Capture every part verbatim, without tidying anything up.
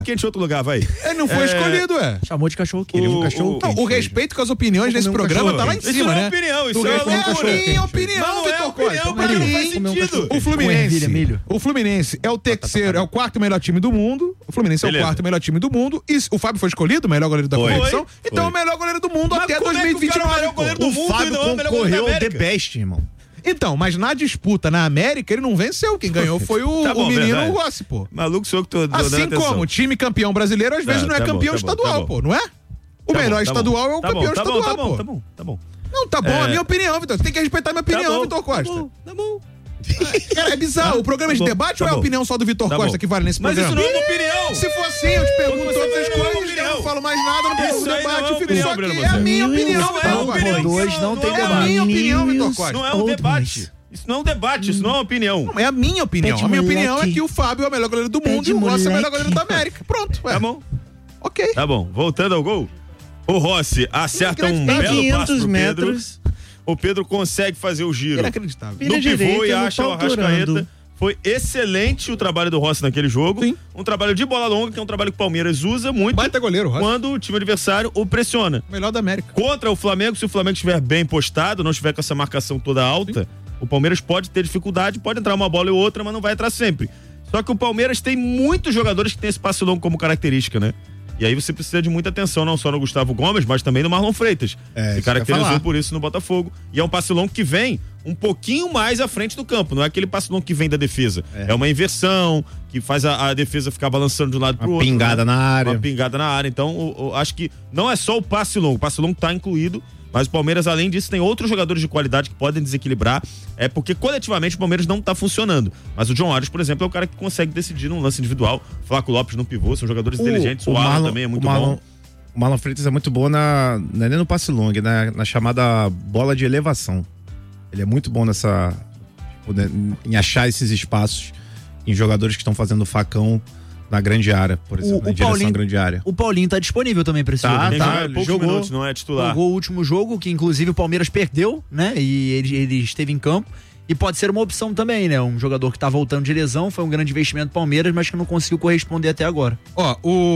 quente em outro lugar, vai. Ele não foi é... escolhido, é. Chamou de cachorro quente. O, um cachorro o, quente, não, o respeito com as opiniões nesse programa tá lá em isso cima, né? Isso não é opinião, isso é, é a minha opinião, Vitor Costa. Não faz sentido. O Fluminense, o Fluminense é o terceiro, é o quarto melhor time do mundo. O Fluminense Beleza. é o quarto melhor time do mundo. E o Fábio foi escolhido, o melhor goleiro da foi. competição. Foi. Então é o melhor goleiro do mundo mas até dois mil e vinte e nove. É o, o Fábio concorreu ao The Best, irmão. Então, mas na disputa na América, ele não venceu. Quem ganhou foi o, tá bom, o menino verdade. o Rossi, pô. Maluco, sou eu que tô dando Assim atenção. como o time campeão brasileiro, às vezes tá, não é tá campeão bom, tá estadual, bom, pô, não é? O tá melhor bom, tá estadual bom, é o tá campeão bom, tá estadual, bom, tá pô. bom, tá bom, tá bom. Não, tá bom, é... a minha opinião, Vitor. Você tem que respeitar a minha opinião, tá bom, Vitor Costa. Tá bom, tá bom. Cara, é bizarro. O programa é de debate tá ou é a bom. opinião só do Vitor tá Costa bom. que vale nesse Mas programa? Mas isso não é uma opinião. Se for assim, eu te pergunto Você todas as não é coisas, eu não falo mais nada, não pergunto Isso aí debate, não é eu fico opinião, só Bruno aqui. É a minha opinião, Não é Vitor Costa. opinião. Dois não tem É a debate. minha opinião, Vitor Costa. Não é um debate. Isso não é um debate, isso não é uma opinião. Não, é a minha opinião. Pede a minha moleque. opinião é que o Fábio é o melhor goleiro do mundo Pede e o Rossi é o moleque. melhor goleiro da América. Pronto, ué. Tá bom. Ok. Tá bom. Voltando ao gol. O Rossi acerta um belo passo quinhentos pro Pedro. metros. O Pedro consegue fazer o giro. Inacreditável. No pivô direita, e no acha o pau Arrascaeta. durando. Foi excelente o trabalho do Rossi naquele jogo. Sim. Um trabalho de bola longa, que é um trabalho que o Palmeiras usa muito. Baita goleiro, Rossi. Quando o time adversário o pressiona. Melhor da América. Contra o Flamengo, se o Flamengo estiver bem postado, não estiver com essa marcação toda alta, Sim. o Palmeiras pode ter dificuldade, pode entrar uma bola e outra, mas não vai entrar sempre. Só que o Palmeiras tem muitos jogadores que tem esse passe longo como característica, né? E aí você precisa de muita atenção, não só no Gustavo Gomes, mas também no Marlon Freitas. É, que caracterizou por isso no Botafogo. E é um passe longo que vem um pouquinho mais à frente do campo. Não é aquele passe longo que vem da defesa. É, é uma inversão, que faz a, a defesa ficar balançando de um lado pro uma outro. Pingada né? na área. Uma pingada na área. Então, o, o, acho que não é só o passe longo. O passe longo tá incluído. Mas o Palmeiras, além disso, tem outros jogadores de qualidade que podem desequilibrar. É porque coletivamente o Palmeiras não tá funcionando. Mas o John Arias, por exemplo, é o cara que consegue decidir num lance individual. Flaco Lopes no pivô, são jogadores o, inteligentes. O, o Alan Marlon, também é muito o Marlon, bom. O Marlon Freitas é muito bom na, não é nem no passe longo, é na, na chamada bola de elevação. Ele é muito bom nessa, tipo, né, em achar esses espaços em jogadores que estão fazendo facão na grande área, por exemplo, o, na o direção Paulinho, à grande área. O Paulinho tá disponível também pra esse Tá, jogo. tá. Ele ele poucos jogou. minutos, não é titular. Jogou o último jogo, que inclusive o Palmeiras perdeu, né? E ele, ele esteve em campo. E pode ser uma opção também, né? Um jogador que tá voltando de lesão, foi um grande investimento do Palmeiras, mas que não conseguiu corresponder até agora. Ó,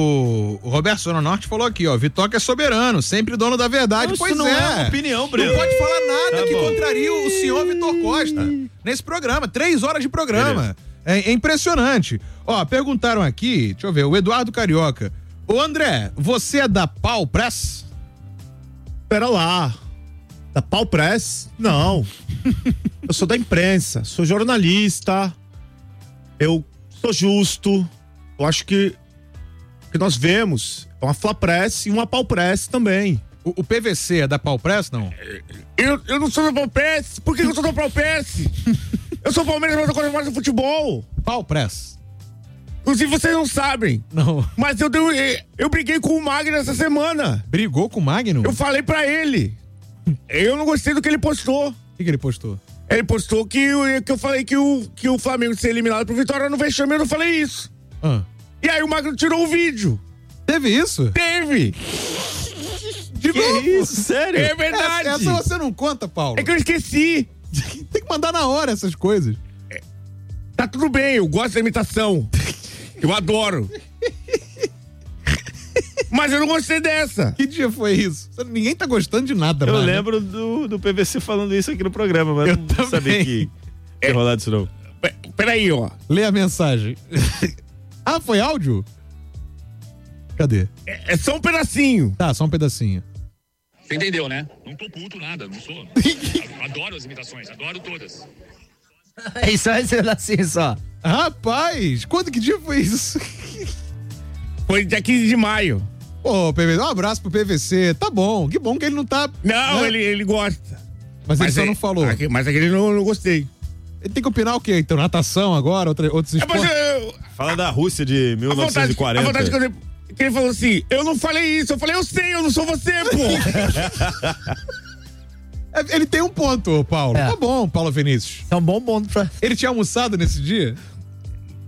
o, o Roberto Zona Norte falou aqui, ó, Vitória é soberano, sempre dono da verdade. Não, pois isso não é. é uma opinião, Breno. Não pode falar nada Tá que bom. contraria o senhor Vitor Costa nesse programa. Três horas de programa. É, é impressionante. Ó, perguntaram aqui, deixa eu ver, o Eduardo Carioca. Ô André, você é da Pau Press? Pera lá. Da Pau Press? Não. Eu sou da imprensa, sou jornalista. Eu sou justo. Eu acho que o que nós vemos é uma Fla Press e uma Pau Press também. O, o P V C é da Pau Press, não? Eu, eu não sou da Pau Press. Por que eu sou da Pau Press? Eu sou Palmeiras, mas eu gosto mais do futebol. Pau Press. Inclusive, vocês não sabem. Não. Mas eu, dei, eu briguei com o Magno essa semana. Brigou com o Magno? Eu falei pra ele. Eu não gostei do que ele postou. O que, que ele postou? Ele postou que, eu- que eu falei que o, que o Flamengo ser eliminado pro Vitória no vexame, eu não falei isso. Ah. E aí o Magno tirou o vídeo. Teve isso? Teve! De Que novo? isso, sério? É verdade! Essa, essa você não conta, Paulo. É que eu esqueci. Tem que mandar na hora essas coisas. Tá tudo bem, eu gosto da imitação. Eu adoro. Mas eu não gostei dessa. Que dia foi isso? Ninguém tá gostando de nada, Eu mais, né? lembro do, do P V C falando isso aqui no programa, mas Eu não também. sabia que ia rolar disso não. P- Peraí, ó. Lê a mensagem. Ah, foi áudio? Cadê? É, é só um pedacinho. Tá, só um pedacinho. Você entendeu, né? Não tô puto nada, não sou. Adoro as imitações, adoro todas. É isso, é assim só. Rapaz, quando que dia foi isso? Foi dia quinze de maio. Pô, P V C, um abraço pro P V C. Tá bom, que bom que ele não tá... Não, né? ele, ele gosta. Mas ele só é- não falou. aqui- Mas aquele não, não gostei. Ele tem que opinar o quê? Então, natação agora, outra, outros É, mas esportes? eu, Fala da Rússia de mil a vontade, novecentos e a quarenta. vontade que, eu, que ele falou assim, eu não falei isso. Eu falei, eu sei, eu não sou você, pô. É, ele tem um ponto, ô, Paulo. É. Tá bom, Paulo Vinícius. É um bom ponto pra... Ele tinha almoçado nesse dia?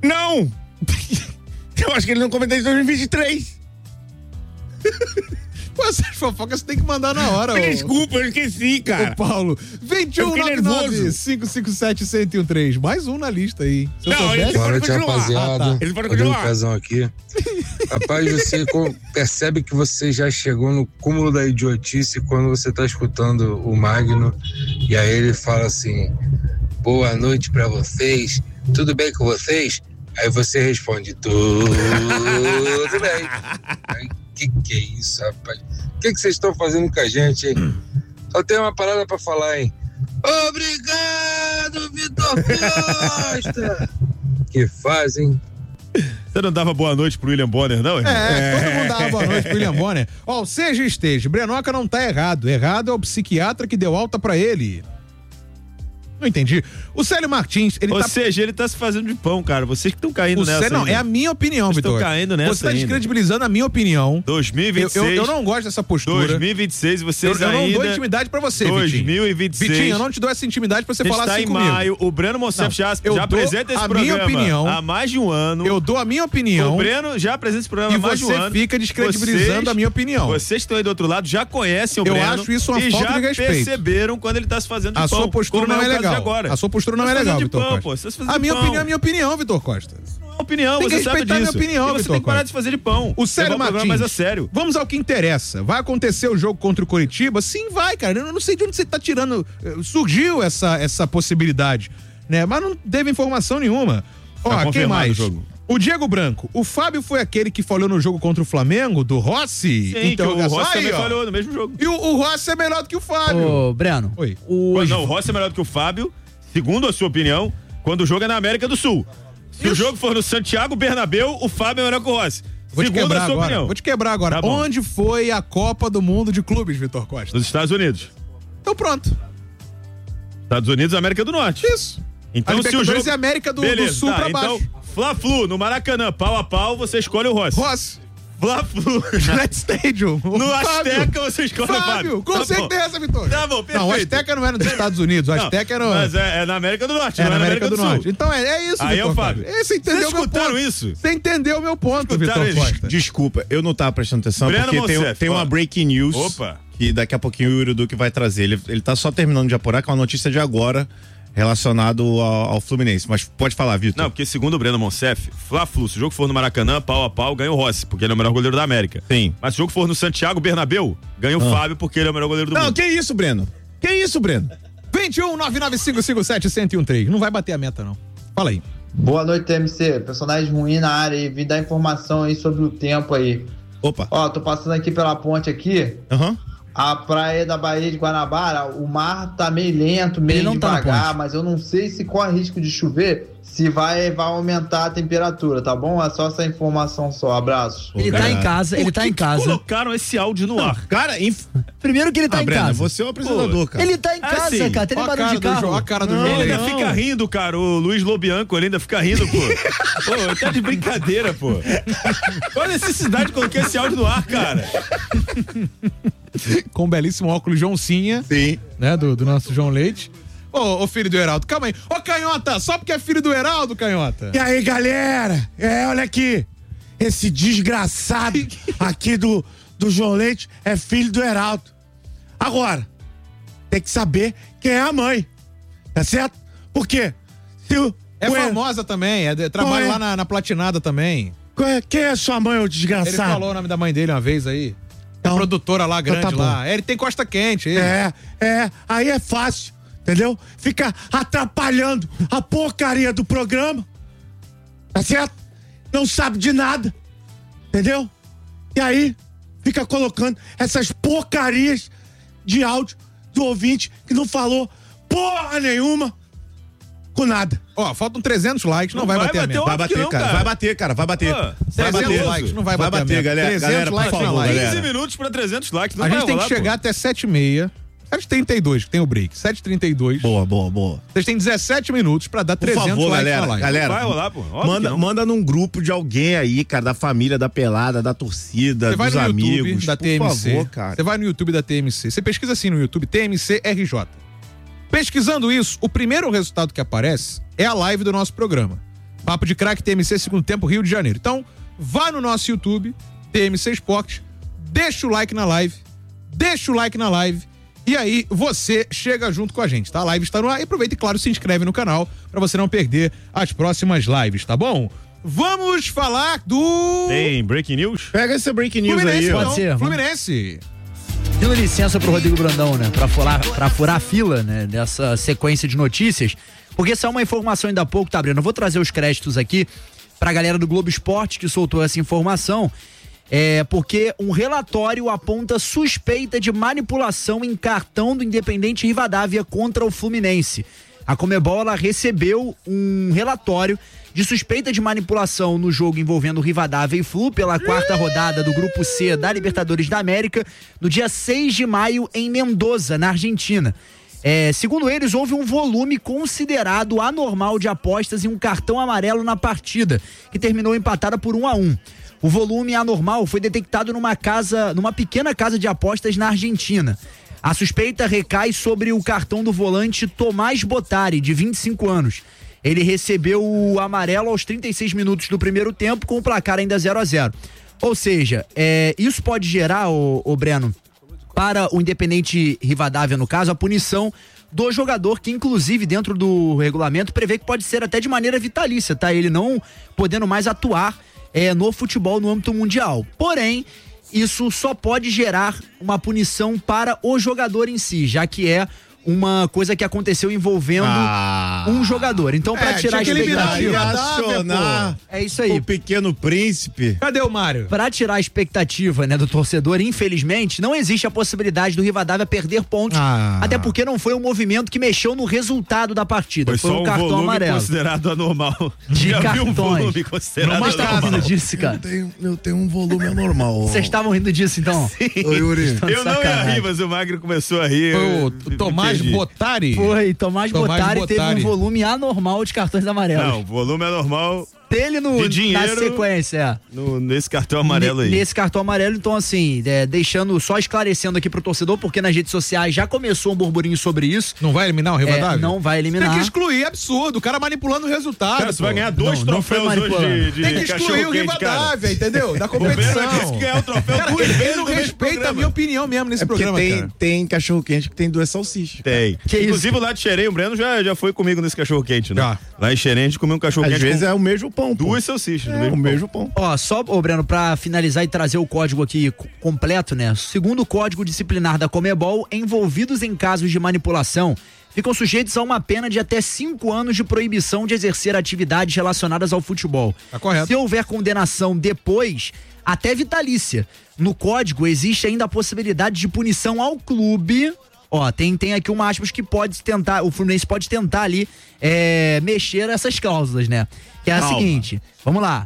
Não. Eu acho que ele não comentou em dois mil e vinte e três. Pô, essas fofocas você tem que mandar na hora, ô. Desculpa, eu esqueci, cara. Ô, Paulo. vinte e um nove nove, cinco cinco sete, um zero um três. Mais um na lista aí. Se eu Não, soubesse- ele Boa pode noite, continuar. rapaziada. Ah, tá. Ele pode Rodrigo continuar. Pezão aqui. Rapaz, você co- percebe que você já chegou no cúmulo da idiotice quando você tá escutando o Magno e aí ele fala assim: boa noite pra vocês, tudo bem com vocês? Aí você responde: tudo bem. Aí, que que é isso, rapaz? O que que vocês estão fazendo com a gente, hein? Só tem uma parada pra falar, hein? Obrigado, Vitor Costa! Que fazem. Você não dava boa noite pro William Bonner, não? irmão? É, todo mundo dava boa noite pro William Bonner. Ó, seja e esteja, Brenoca não tá errado. Errado é o psiquiatra que deu alta pra ele. Não entendi. O Célio Martins, ele Ou tá... seja, ele tá se fazendo de pão, cara. Vocês que estão caindo O nessa. Célio, não, ainda. é a minha opinião, Vocês Vitor. estão caindo nessa Você tá ainda. descredibilizando a minha opinião. dois mil e vinte e seis. Eu, eu, eu não gosto dessa postura. dois mil e vinte e seis, Eu, vocês eu não ainda... dou intimidade pra você, Vitinho. dois mil e vinte e seis. Vitinho, eu não te dou essa intimidade pra você A gente falar tá assim em comigo. maio, o Breno Monsef Não, já, eu já dou apresenta esse a programa minha opinião. há mais de um ano. Eu dou a minha opinião. O Breno já apresenta esse programa E há mais de um você ano. fica descredibilizando Vocês- a minha opinião. Vocês estão aí do outro lado, já conhecem o Eu Breno. acho isso uma e falta já de respeito. perceberam quando ele tá se fazendo de A pão. sua postura como não é, é o caso de legal. agora. A sua postura não Tá é se legal, fazendo de Vitor pão, Costa. pô. Você tá se fazendo A de minha pão. opinião é a minha opinião, Vitor Costa. Opinião, Tem que você sabe respeitar disso. minha opinião, e você Vitor tem que parar Costa. de fazer de pão. O Célio Levar o programa Martins, mais a sério. vamos ao que interessa. Vai acontecer o jogo contra o Coritiba? Sim, vai, cara. Eu não sei de onde você tá tirando. Surgiu essa, essa possibilidade, né? Mas não teve informação nenhuma. Ó, Tá quem confirmado mais? o jogo. O Diego Branco. O Fábio foi aquele que falhou no jogo contra o Flamengo, do Rossi? Sim, que o Interrogação. Rossi Aí, também ó. falhou no mesmo jogo. E o, o Rossi é melhor do que o Fábio. Ô, Breno. Oi. O... Pô, não, o Rossi é melhor do que o Fábio, segundo a sua opinião, quando o jogo é na América do Sul. Se Isso. o jogo for no Santiago Bernabéu, o Fábio é melhor que o Rossi. Vou te segundo quebrar a sua agora. opinião. Vou te quebrar agora. Tá bom. Onde foi a Copa do Mundo de Clubes, Vitor Costa? Nos Estados Unidos. Então pronto. Estados Unidos e América do Norte. Isso. Então, a se o Libertadores jogo... é América do, Beleza, do Sul tá, pra então, baixo. Fla-Flu, no Maracanã, pau a pau, você escolhe o Rossi. Rossi. Fla-Flu. Red Stadium. O No Fábio. Azteca, você escolhe o Fábio, Fábio. com Tá bom. certeza, Vitor. Tá bom, perfeito. Não, o Azteca não é nos Estados Unidos, o Não, Azteca era... Mas é, é na América do Norte, É não na América, do, Sul. Norte. Então é, é isso, Aí é o Vitor Fábio. Costa. Você entendeu Vocês o meu escutaram ponto. isso? Você entendeu o meu ponto, Escutaram Vitor isso? Costa. Desculpa, eu não tava prestando atenção Breno porque tem, Monsef, tem uma ó. breaking news. Opa. Que daqui a pouquinho o Uriduque vai trazer. Ele, ele tá só terminando de apurar com a notícia de agora relacionado ao, ao Fluminense. Mas pode falar, Vitor. Não, porque segundo o Breno Monsef, Fla-Flu, se o jogo for no Maracanã, pau a pau, ganha o Rossi, porque ele é o melhor goleiro da América. Sim. Mas se o jogo for no Santiago Bernabéu, ganha o Ah. Fábio, porque ele é o melhor goleiro do Não, mundo. que isso, Breno? Que isso, Breno? vinte e um, nove nove cinco cinco sete, um zero um três. Não vai bater a meta, não. Fala aí. Boa noite, T M C. Personagem ruim na área aí. Vim dar informação aí sobre o tempo aí. Opa. Ó, tô passando aqui pela ponte aqui. Aham. A praia da Baía de Guanabara, o mar tá meio lento, meio Ele não tá na devagar, ponte. mas eu não sei se corre risco de chover, se vai, vai aumentar a temperatura, tá bom? É só essa informação só. Abraço. Ele tá cara. em casa, ele Por tá que em que casa. colocaram esse áudio no ar. Cara, inf... Primeiro que ele tá ah, em Breno, casa. você é o apresentador, cara. Ele tá em Ah, casa, sim. cara. Tem Ó a barulho cara de do carro. João, ó a cara do Não, João. Ele ainda não. fica rindo, cara. O Luiz Lobianco ele ainda fica rindo, pô. Pô, tá de brincadeira, pô. Qual a necessidade de colocar esse áudio no ar, cara? Com um belíssimo óculos João Cinha, Sim. né, do, do nosso João Leite. Ô, ô, filho do Heraldo, calma aí. Ô, Canhota, só porque é filho do Heraldo, Canhota. E aí, galera? É, olha aqui. Esse desgraçado aqui do, do João Leite é filho do Heraldo. Agora, tem que saber quem é a mãe. Tá certo? Por quê? Se o, É o Her- famosa também, é, de- trabalha Qual é? lá na, na Platinada também. Qual é- Quem é sua mãe, ô Ele desgraçado? falou o nome da mãe dele uma vez aí. É a Então- produtora lá, grande tá bom. lá. É, ele tem costa quente. Ele. É, é, aí é fácil, entendeu? Fica atrapalhando a porcaria do programa, tá certo? Não sabe de nada, entendeu? E aí, fica colocando essas porcarias de áudio do ouvinte que não falou porra nenhuma com nada. Ó, faltam trezentos likes, não, Não vai, vai bater a bater meta. o- Vai bater, não, cara, cara. vai bater, cara, vai bater. Pô, vai trezentos bater. likes, não vai vai bater a bater, meta. galera. trezentos Galera, por likes na favor, live. quinze galera. minutos pra trezentos likes. Não A vai gente tem que rolar, chegar pô. até sete e meia. sete e trinta e dois, que tem o break. sete e trinta e dois. Boa, boa, boa. Vocês têm dezessete minutos pra dar Por trezentos favor, likes galera, na live. galera. Vai rolar, pô. Óbvio que Manda, não. manda num grupo de alguém aí, cara, da família, da pelada, da torcida, Você vai dos no amigos. YouTube da por T M C. favor, cara. Você vai no YouTube da T M C. Você pesquisa assim no YouTube, T M C R J. Pesquisando isso, o primeiro resultado que aparece é a live do nosso programa. Papo de Craque T M C Segundo Tempo Rio de Janeiro. Então, vá no nosso YouTube, T M C Esporte, deixa o like na live, deixa o like na live e aí você chega junto com a gente, tá? A live está no ar e aproveita e, claro, se inscreve no canal pra você não perder as próximas lives, tá bom? Vamos falar do... Tem breaking news? Pega esse breaking news Fluminense, aí, ó. Pode ser, vamos. Fluminense. Pedindo licença pro Rodrigo Brandão, né? Pra furar, pra furar a fila, né? Dessa sequência de notícias. Porque essa é uma informação ainda há pouco, tá, Breno? Eu vou trazer os créditos aqui pra galera do Globo Esporte que soltou essa informação. É porque um relatório aponta suspeita de manipulação em cartão do Independente Rivadavia contra o Fluminense. A Conmebol, ela recebeu um relatório de suspeita de manipulação no jogo envolvendo Rivadavia e Flu pela quarta rodada do Grupo C da Libertadores da América, no dia seis de maio em Mendoza, na Argentina. É, segundo eles, houve um volume considerado anormal de apostas e um cartão amarelo na partida, que terminou empatada por um a um. O volume anormal foi detectado numa casa, numa pequena casa de apostas na Argentina. A suspeita recai sobre o cartão do volante Tomás Bottari, de vinte e cinco anos. Ele recebeu o amarelo aos trinta e seis minutos do primeiro tempo, com o placar ainda zero a zero. Ou seja, é, isso pode gerar, ô, ô Breno, para o Independente Rivadavia, no caso, a punição do jogador, que inclusive dentro do regulamento prevê que pode ser até de maneira vitalícia, tá? Ele não podendo mais atuar é, no futebol no âmbito mundial. Porém, isso só pode gerar uma punição para o jogador em si, já que é uma coisa que aconteceu envolvendo ah. um jogador. Então, pra é, tirar a expectativa... Acionar é isso aí. O Pequeno Príncipe. Cadê o Mário? Pra tirar a expectativa, né, do torcedor, infelizmente, não existe a possibilidade do Rivadavia perder pontos, ah. até porque não foi um movimento que mexeu no resultado da partida. Foi, foi só um cartão volume amarelo. Considerado anormal. De Já cartões. Vi um volume considerado Mas tava rindo disso, cara. Eu tenho, eu tenho um volume anormal. Vocês estavam rindo disso, então? Sim. Ô, Yuri. Eu não ia rir, mas o Magro começou a rir. Foi o Tomás Bottari. Foi, Tomás, Tomás Bottari, Bottari teve um volume anormal de cartões amarelos. Não, volume anormal dele no, de dinheiro na sequência. No, nesse cartão amarelo aí. Nesse cartão amarelo, então assim, é, deixando, só esclarecendo aqui pro torcedor, porque nas redes sociais já começou um burburinho sobre isso. Não vai eliminar o Rivadavia? É, não vai eliminar. Tem que excluir, absurdo, o cara manipulando o resultado. Cara, você vai ganhar dois não, troféus não hoje de, de Tem que excluir o Rivadavia, entendeu? Da competição. Vai ganhar o troféu Cara, duas ele vezes não no mesmo respeita programa. a minha opinião mesmo nesse É porque programa, tem, cara. tem cachorro quente que tem duas salsichas. Tem. Que Inclusive isso? lá de Xerém, o Breno já, já foi comigo nesse cachorro quente, né? Já. Lá em Xerém a gente comeu um cachorro Às quente vezes com é o mesmo pão, pô. duas salsichas. É, o mesmo pão. Ó, só, ô Breno, pra finalizar e trazer o código aqui c- completo, né? Segundo o Código Disciplinar da Conmebol, envolvidos em casos de manipulação ficam sujeitos a uma pena de até cinco anos de proibição de exercer atividades relacionadas ao futebol. Tá correto. Se houver condenação depois, até vitalícia. No código existe ainda a possibilidade de punição ao clube. Ó, tem, tem aqui uma aspas que pode tentar, o Fluminense pode tentar ali é, mexer essas cláusulas, né? Que é a Calma. seguinte, vamos lá.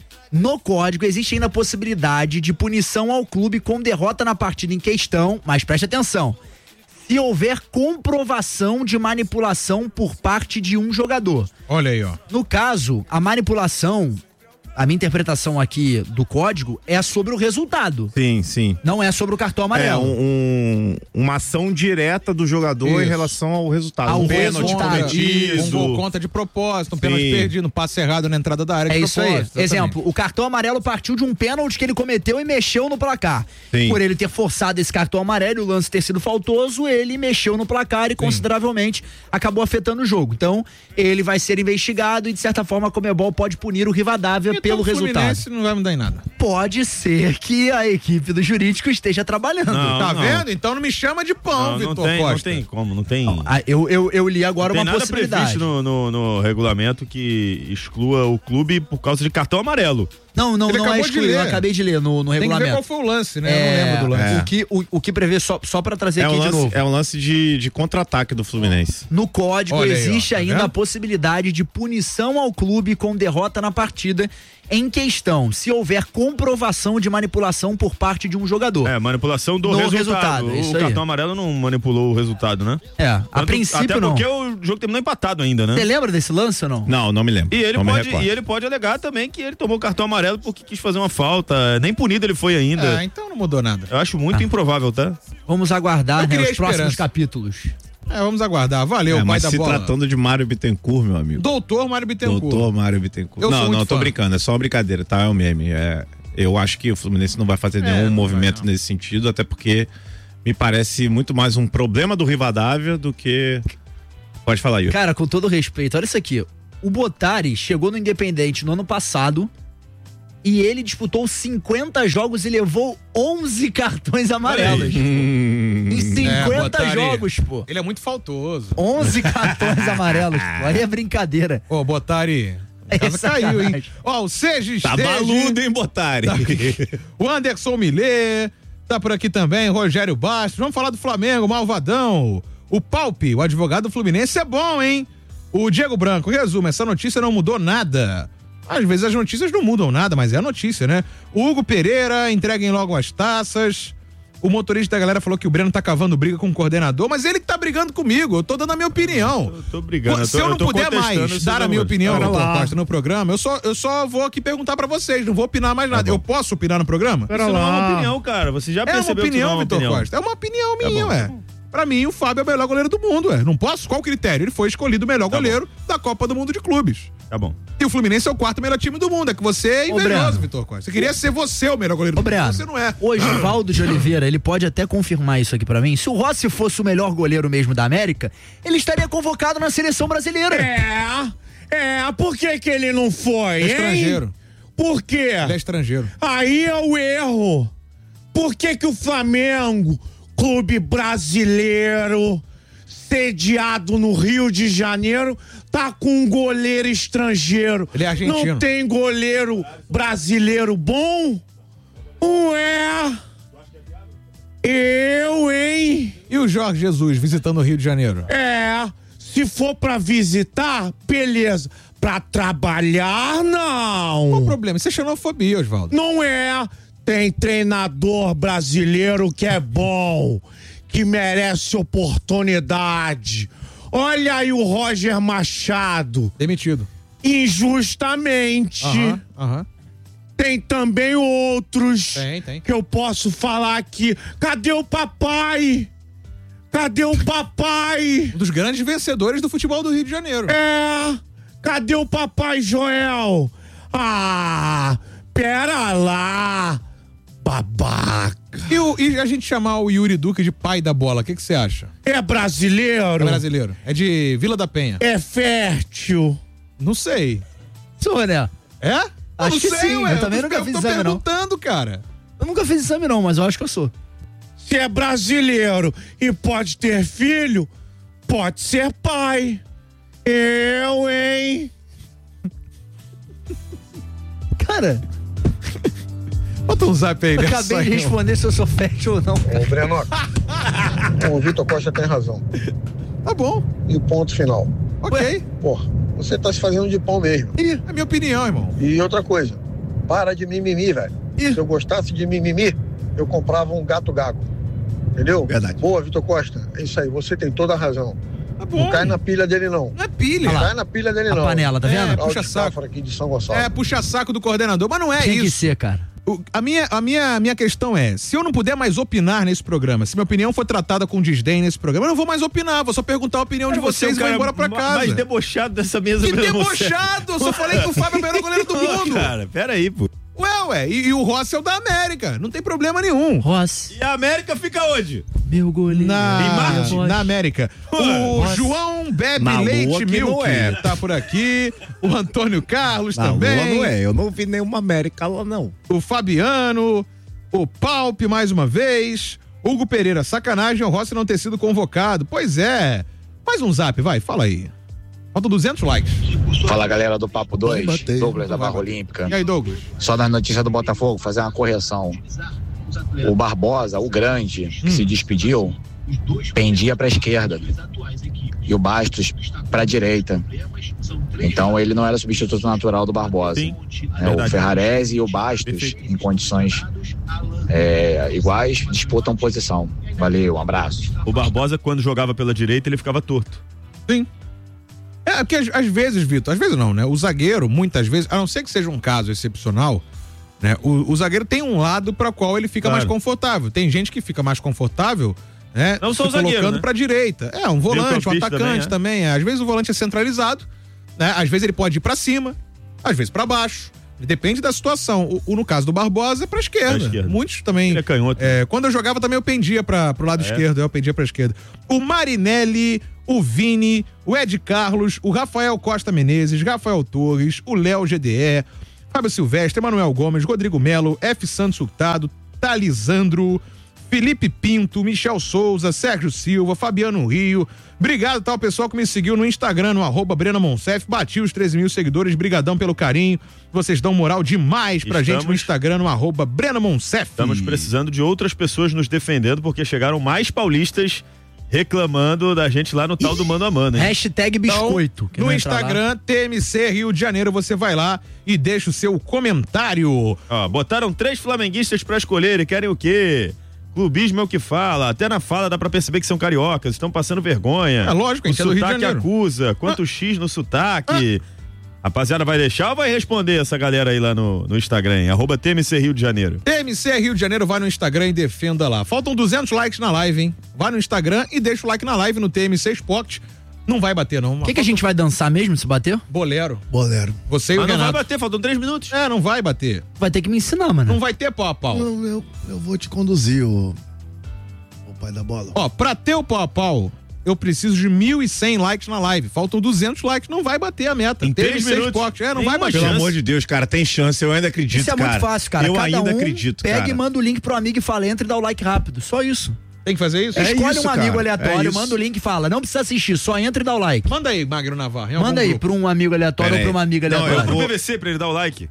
No código existe ainda a possibilidade de punição ao clube com derrota na partida em questão, mas preste atenção, se houver comprovação de manipulação por parte de um jogador. Olha aí, ó. No caso, a manipulação, a minha interpretação aqui do código é sobre o resultado, Sim, sim. não é sobre o cartão É amarelo. um, um- uma ação direta do jogador Isso. em relação ao resultado. Ao um pênalti resultado. cometido. Um gol contra de propósito, um pênalti Sim. perdido, um passe errado na entrada da área É de isso aí. propósito. Exemplo, o cartão amarelo partiu de um pênalti que ele cometeu e mexeu no placar. Sim. Por ele ter forçado esse cartão amarelo e o lance ter sido faltoso, ele mexeu no placar e consideravelmente acabou afetando o jogo. Então, ele vai ser investigado e, de certa forma, a Conmebol pode punir o Rivadavia Então, pelo o resultado. Fluminense não vai mudar em nada. Pode ser que a equipe do jurídico esteja trabalhando. Não, Tá não. vendo? Então não me chama de pão, Não, Vitor não tem, Costa. não tem como, não tem. Ah, eu, eu, eu li agora Não tem uma nada possibilidade. previsto no, no, no regulamento que exclua o clube por causa de cartão amarelo. Não, não, Ele não é acabou de excluído. Eu ler. acabei de ler no, no Tem que ver regulamento. qual foi o lance, né? É, Eu não lembro do lance. O, que, o, o que prevê, só, só pra trazer É aqui um de lance, novo. é um lance de, de contra-ataque do Fluminense. No código Olha aí, existe ó, tá ainda vendo? a possibilidade de punição ao clube com derrota na partida em questão, se houver comprovação de manipulação por parte de um jogador. É, manipulação do No resultado. resultado, isso O aí. cartão amarelo não manipulou o resultado, né? É, a Tanto- princípio até não. porque o jogo terminou empatado ainda, né? Você lembra desse lance ou não? Não, não me lembro. E ele, não me pode, recordo. e ele pode alegar também que ele tomou cartão amarelo porque quis fazer uma falta. Nem punido ele foi ainda. Ah, então não mudou nada. Eu acho muito Ah. improvável, tá? Vamos aguardar, Eu né, queria os próximos esperança. capítulos. É, vamos aguardar. Valeu, É, pai mas da se bola. tratando de Mário Bittencourt, meu amigo. Doutor Mário Bittencourt. Doutor Mário Bittencourt. Eu sou não, muito não, tô fã. brincando. É só uma brincadeira, tá? É um meme. É, Eu acho que o Fluminense não vai fazer nenhum não movimento vai, não. nesse sentido, até porque me parece muito mais um problema do Rivadavia do que... Pode falar, Yuri. Cara, com todo respeito, olha isso aqui. O Bottari chegou no Independente no ano passado e ele disputou cinquenta jogos e levou onze cartões amarelos. Hum, Em cinquenta Bottari, jogos, pô. Ele é muito faltoso. onze cartões amarelos, pô. Aí é brincadeira. Ô, Bottari, a casa É caiu, hein? sacanagem. Ó, o Sege tá baludo, hein, Bottari? Tá aqui. O Anderson Milê, tá por aqui também, Rogério Bastos. Vamos falar do Flamengo, Malvadão. O Palpe, o advogado do Fluminense, é bom, hein? O Diego Branco, resumo, essa notícia não mudou nada. Às vezes as notícias não mudam nada, mas é a notícia, né? O Hugo Pereira, entreguem logo as taças. O motorista da galera falou que o Breno tá cavando briga com o coordenador, mas ele que tá brigando comigo, eu tô dando a minha opinião. Eu tô brigando. eu Se tô- eu não eu tô puder contestando mais esses dar a minha valores. opinião, Pera Vitor lá. Costa, no programa, eu só, eu só vou aqui perguntar pra vocês, não vou opinar mais nada. eu posso opinar no programa? Isso não é uma opinião, cara. Você já É uma percebeu que isso não é opinião, uma Vitor opinião. Costa. É uma opinião minha, bom, ué. tá bom. Pra mim, o Fábio é o melhor goleiro do mundo, ué. Não posso? Qual o critério? Ele foi escolhido o melhor Tá goleiro da Copa do Mundo de Clubes. Tá bom. E o Fluminense é o quarto melhor time do mundo. É que você é Ô, invejoso, Breno. Vitor Costa. Você queria ser você o melhor goleiro Ô, do mundo, Breno, você não é. o Osvaldo de Oliveira, ele pode até confirmar isso aqui pra mim. Se o Rossi fosse o melhor goleiro mesmo da América, ele estaria convocado na seleção brasileira. É, é, por que que ele não foi, É hein? estrangeiro. Por quê? Ele é estrangeiro. Aí é o erro. Por que que o Flamengo, clube brasileiro, sediado no Rio de Janeiro, tá com um goleiro estrangeiro? Ele é argentino. Não tem goleiro brasileiro bom? Ué... Eu, hein? E o Jorge Jesus visitando o Rio de Janeiro? É, se for pra visitar, beleza. Pra trabalhar, Qual o não. problema? Isso é xenofobia, Osvaldo. Não é. Tem treinador brasileiro que é bom, que merece oportunidade. Olha aí o Roger Machado, Demitido. injustamente. Aham, aham. Tem também outros Tem, tem. que eu posso falar aqui. Cadê o papai? Cadê o papai? Um dos grandes vencedores do futebol do Rio de Janeiro. É, cadê o papai Joel? Ah, pera lá, babaca. E, o- e a gente chamar o Yuri Duque de pai da bola, o que que você acha? É brasileiro? É brasileiro. É de Vila da Penha. É fértil? Não sei. Sou, né? É? Eu Acho não que sei, sim, ué. eu também tô- nunca fiz tô exame, não. perguntando, cara. Eu nunca fiz exame não, mas eu acho que eu sou. Se é brasileiro e pode ter filho, pode ser pai. Eu, hein? Cara, Bota um zap aí, eu né? acabei de responder se eu sou fértil ou não. Ô, Breno, o Vitor Costa tem razão. Tá bom, E o ponto final. ok. Pô, você tá se fazendo de pão mesmo. Ih, é minha opinião, irmão. E outra coisa, para de mimimi, velho. Ih. Se eu gostasse de mimimi, eu comprava um gato gago. Entendeu? Verdade. Boa, Vitor Costa. É isso aí, você tem toda a razão. Tá bom. Não cai na pilha dele, não. Não é pilha. Não cai na pilha dele, A não. panela, tá vendo? É, Puxa puxa saco. saco aqui de São Gonçalo. É, puxa saco do coordenador, mas não é Tem que isso. ser, cara. O- a minha, a minha, a minha questão é, se eu não puder mais opinar nesse programa, se minha opinião for tratada com desdém nesse programa, eu não vou mais opinar, vou só perguntar a opinião de vocês e vou embora pra casa. Mais debochado dessa mesa. Que mesmo, você. debochado! Eu só falei que o Fábio é o melhor goleiro do mundo. Cara, pera aí, pô. Ué, ué, e, e o Rossi é o da América, não tem problema nenhum. Rossi, E a América fica onde? meu goleiro. Em Na, Marte? na América. O Rossi. João Bebe Na Lua Leite que Milk não é. tá por aqui. O Antônio Carlos Na também. Lua não é, eu não vi nenhuma América lá, não. O Fabiano. O Palpe mais uma vez. Hugo Pereira, sacanagem o Rossi não ter sido convocado. Pois é. Faz um zap, vai, fala aí. Faltam duzentos likes. Fala galera do Papo dois, bater. Douglas da Barra Olímpica. E aí, Douglas? Só na notícia do Botafogo, fazer uma correção. O Barbosa, o grande, que se despediu, pendia para a esquerda e o Bastos para a direita. Então ele não era substituto natural do Barbosa. Sim, É, o verdade. Ferrarese e o Bastos, Perfeito. em condições é, iguais, disputam posição. Valeu, um abraço. O Barbosa, quando jogava pela direita, ele ficava torto. Sim. É, porque às, às vezes, Vitor, às vezes não, né? O zagueiro, muitas vezes, a não ser que seja um caso excepcional, né? O, o zagueiro tem um lado para qual ele fica Claro. mais confortável. Tem gente que fica mais confortável, né? Não só se o zagueiro, colocando né? pra direita. É, um volante, um campista atacante também. também, é. Às vezes o volante é centralizado, né? Às vezes ele pode ir pra cima, às vezes pra baixo. Depende da situação. O, o- no caso do Barbosa é pra esquerda. Pra esquerda. Muitos também. Ele é canhoto. É, quando eu jogava também eu pendia pra, pro lado É? esquerdo, eu pendia pra esquerda. O Marinelli, o Vini, o Ed Carlos, o Rafael Costa Menezes, Rafael Torres, o Léo G D E, Fábio Silvestre, Emanuel Gomes, Rodrigo Melo, F. Santos Hurtado, Talisandro, Felipe Pinto, Michel Souza, Sérgio Silva, Fabiano Rio. Obrigado, tal pessoal que me seguiu no Instagram, no arroba Brena Monsef. Bati os treze mil seguidores, brigadão pelo carinho. Vocês dão moral demais pra Estamos- gente no Instagram, no arroba Brena Monsef. Estamos precisando de outras pessoas nos defendendo, porque chegaram mais paulistas reclamando da gente lá no tal do Mano a Mano, hein? Hashtag biscoito. Quem No não entrar lá- Instagram, T M C Rio de Janeiro, você vai lá e deixa o seu comentário. Ó, botaram três flamenguistas pra escolher e querem o quê? Clubismo é o que fala, até na fala dá pra perceber que são cariocas, estão passando vergonha. É lógico, a o gente é do Rio de sotaque Janeiro. acusa, quanto Ah. X no sotaque. Rapaziada, vai deixar ou vai responder essa galera aí lá no, no Instagram, hein? Arroba T M C Rio de Janeiro. T M C Rio de Janeiro, vai no Instagram e defenda lá. Faltam duzentos likes na live, hein? Vai no Instagram e deixa o like na live no T M C Sport. Não vai bater, não. O que, que a gente vai dançar mesmo se bater? Bolero. Bolero. Você e o Mas não vai Renato. bater, faltam três minutos. É, não vai bater. Vai ter que me ensinar, mano. Não vai ter pau a pau. Eu, eu, eu vou te conduzir, o, o pai da bola. Ó, pra ter o pau a pau, eu preciso de mil e cem likes na live. Faltam duzentos likes, não vai bater a meta. Em T M C três minutos. Sport. É, não Nenhuma vai bater. Pelo chance. amor de Deus, cara, tem chance, eu ainda acredito, Isso é cara. muito fácil, cara. Eu Cada ainda um acredito, pega cara. e manda o link pro amigo e fala, entra e dá o like rápido. Só isso. Tem que fazer isso? É Escolhe isso, um amigo cara. aleatório, É isso. manda o link e fala, não precisa assistir, só entra e dá o like. Manda aí, Magno Navarro. em algum Manda aí grupo. pra um amigo aleatório Pera ou pra aí. uma amiga Não, eu aleatória. No vou- P V C pra ele dar o like.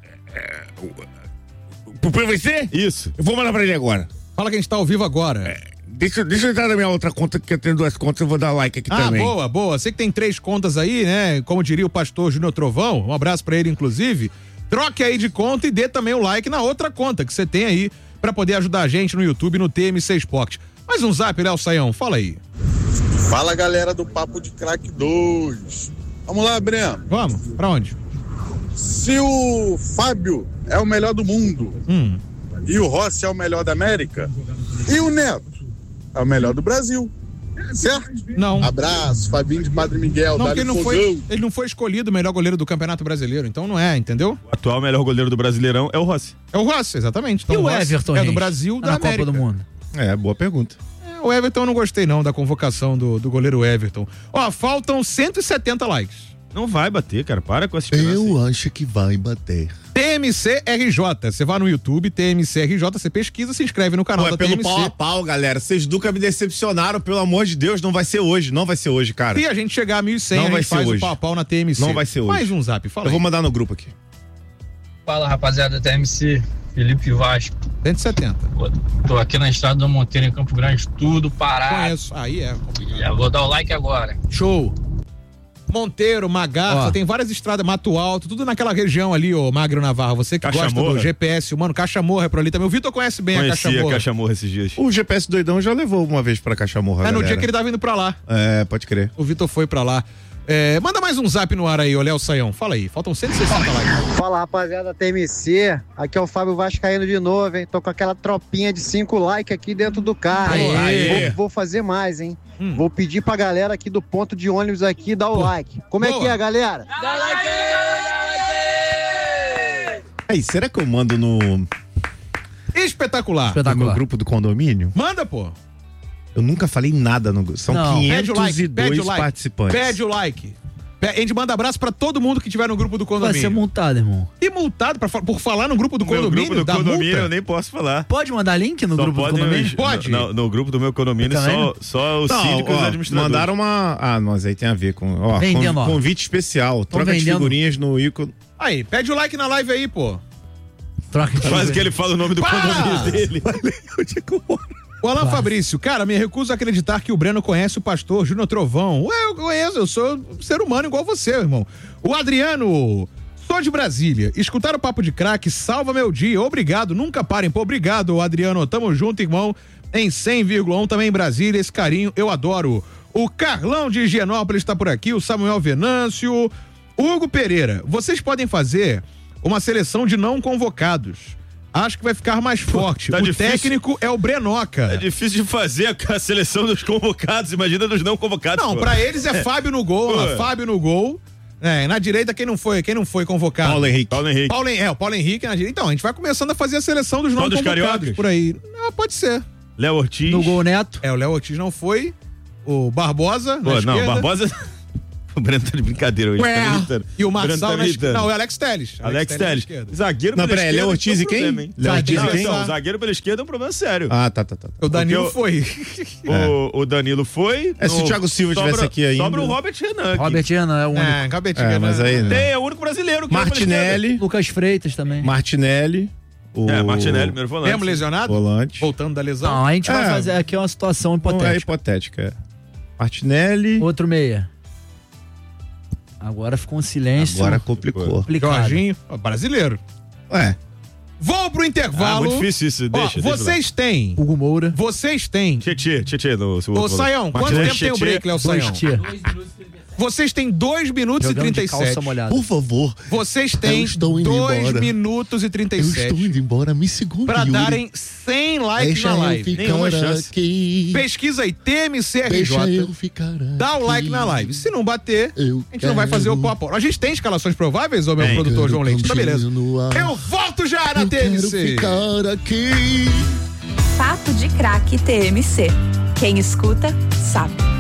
Pro P V C? Isso. Eu vou mandar pra ele agora. Fala que a gente tá ao vivo agora. Deixa, deixa eu entrar na minha outra conta, que eu tenho duas contas, eu vou dar like aqui Ah, também. boa, boa. Você que tem três contas aí, né? Como diria o pastor Júnior Trovão, um abraço pra ele, inclusive. Troque aí de conta e dê também o like na outra conta que você tem aí pra poder ajudar a gente no YouTube, no T M C Sport. Mais um zap, Léo Saião, fala aí. Fala, galera do Papo de Crack dois. Vamos lá, Breno. Vamos, pra onde? Se o Fábio é o melhor do mundo Hum. e o Rossi é o melhor da América, e o Neto é o melhor do Brasil, certo? Não. Abraço, Fabinho de Madre Miguel, Não, Dali porque ele não, Fogão. foi, ele não foi escolhido o melhor goleiro do Campeonato Brasileiro, então não é, entendeu? O atual melhor goleiro do Brasileirão é o Rossi. É o Rossi, exatamente. Então, E o Rossi Everton, é do gente? Brasil, Tá da na Copa América. do Mundo. É, boa pergunta. É, o Everton eu não gostei não da convocação do, do goleiro Everton. Ó, faltam cento e setenta likes. Não vai bater, cara. Para com essa esperança. Eu acho que vai bater. T M C R J, você vai no YouTube, T M C R J, você pesquisa, se inscreve no canal Pô, é da pelo T M C. pau a pau, galera. Vocês nunca me decepcionaram, pelo amor de Deus. Não vai ser hoje, não vai ser hoje, cara. Se a gente chegar a mil e cem, Não a vai gente ser faz hoje. o pau a pau na T M C. Não vai ser hoje. Mais um zap, fala Eu vou aí. mandar no grupo aqui. Fala, rapaziada da T M C, Felipe Vasco. cento e setenta. Pô, tô aqui na estrada do Monteiro, em Campo Grande, tudo parado. Conheço. Aí é complicado. Já vou dar o like agora. Show. Monteiro, Magarça, Ó. tem várias estradas, Mato Alto, tudo naquela região ali, ô Magro Navarro. Você que Caixa gosta Morra. do G P S, mano, Caixa Morra é por ali também. O Vitor conhece bem a Caixa Conhecia a Morra. Caixa Morra esses dias. O G P S doidão já levou uma vez pra Caixa Morra, É no galera. dia que ele tava indo pra lá. É, pode crer. O Vitor foi pra lá. É, manda mais um zap no ar aí, ô Léo Saião. Fala aí, faltam cento e sessenta likes. Fala, rapaziada da T M C, aqui é o Fábio Vascaíno de novo, hein? Tô com aquela tropinha de cinco likes aqui dentro do carro. Aê. Hein? Vou, vou fazer mais, hein? Hum. Vou pedir pra galera aqui do ponto de ônibus aqui dar o like. Como Boa. é que é, galera? Aí, será que eu mando no, no Espetacular. meu Espetacular. grupo do condomínio? Manda, pô. Eu nunca falei nada no grupo. São Não. Pede o like, quinhentos e pede dois o like. participantes. Pede o like. Pe- A gente manda abraço pra todo mundo que tiver no grupo do Vai condomínio. ser multado, irmão. E multado pra, fa- por falar no grupo do No meu condomínio, grupo do da condomínio multa. eu nem posso falar. Pode mandar link no Só grupo do podem condomínio? os- Pode. No, no grupo do meu condomínio, Também? só, só os Não, síndicos e os ó, administradores. mandaram uma... Ah, mas aí tem a ver com... Ó, Vendendo, con- ó. convite especial. Troca de vendendo. figurinhas no ícone. Aí, pede o like na live aí, pô. Troca de Quase que ele fala o nome do Para! condomínio dele. O Alan Fabrício, cara, me recuso a acreditar que o Breno conhece o pastor Júnior Trovão. Ué, eu conheço, eu sou um ser humano igual você, irmão. O Adriano, sou de Brasília. Escutar o Papo de Crack salva meu dia. Obrigado, nunca parem. Pô, obrigado, Adriano. Tamo junto, irmão. Em cem vírgula um também em Brasília, esse carinho eu adoro. O Carlão de Higienópolis está por aqui, o Samuel Venâncio, Hugo Pereira. Vocês podem fazer uma seleção de não convocados. Acho que vai ficar mais forte. tá o difícil. técnico é o Brenoca. É difícil de fazer a, a seleção dos convocados, imagina dos não convocados. Não, pô. pra eles é Fábio no gol, Pô. lá, Fábio no gol, É, na direita quem não foi, quem não foi convocado? Paulo Henrique. Paulo Henrique. Paulo, é, o Paulo Henrique na direita. Então, a gente vai começando a fazer a seleção dos nomes Todos convocados cariocas? por aí. Ah, pode ser. Léo Ortiz. No gol Neto. É, o Léo Ortiz não foi. O Barbosa, Pô, na não, esquerda. Barbosa. O Breno tá de brincadeira hoje. Ué, tá me irritando. e o Breno Marçal tá na me esquerda. irritando. Não, é o Alex Telles. Alex na Telles. esquerda. Zagueiro Não, pela peraí, esquerda. Léo Ortiz tem e um quem? problema, hein? Léo Ortiz Não, e quem? então, zagueiro pela esquerda é um problema sério. Ah, tá, tá, tá. O Danilo Porque foi. O, o Danilo foi. É, se o Thiago Silva sobra- tivesse aqui ainda. Sobra o Robert Renan. aqui. Robert Renan é o único. É, acabei de É, mas aí, né? Tem, é o único brasileiro que joga pela Martinelli. Lucas Freitas também. Martinelli. O... esquerda. É, Martinelli, primeiro volante. Mesmo lesionado? Volante. Voltando da lesão. Não, a gente vai É. fazer aqui uma situação Não, é hipotética. hipotética. é. Martinelli. Outro meia. Agora ficou um silêncio. Agora complicou. complicado. Jorginho, ó, brasileiro. Ué. Vou pro Ah, intervalo. muito difícil isso. Ó, Deixa, deixa vocês têm. Hugo Moura. Vocês têm. Tietê, Tietê. No, Ô, Saião, quanto tempo tem o break, Léo Saião? Dois tia. Vocês têm dois minutos Jogando e de trinta e calça sete. molhada. Por favor. Vocês têm Eu estou indo dois embora. minutos e trinta e sete. indo embora, me segura. Pra darem cem likes Deixa na eu live. ficar Nenhuma chance. aqui. Pesquisa aí, T M C R Deixa J. eu ficar aqui. Dá o like na live. Se não bater, Eu a gente não vai fazer o pó a pó. A gente tem escalações prováveis, ô meu Tem. produtor João Leite? Tá beleza. No ar. Eu volto já na Eu T M quero C. ficar aqui. Papo de Craque T M C. Quem escuta, sabe.